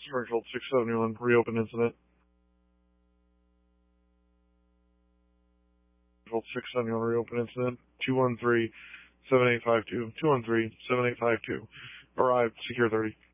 Springfield 671, reopen incident. Springfield 671, reopen incident. 213-7852. 213-7852. Arrived, secure 30.